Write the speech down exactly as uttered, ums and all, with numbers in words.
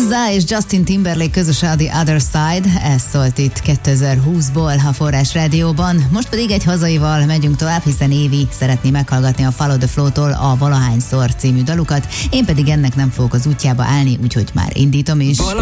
Zá és Justin Timberlake közösen a The Other Side, ez szólt itt kétezer-húszból a Forrás Rádióban. Most pedig egy hazaival megyünk tovább, hiszen Évi szeretné meghallgatni a Follow the Flow-tól a Valahányszor című dalukat, én pedig ennek nem fogok az útjába állni, úgyhogy már indítom is.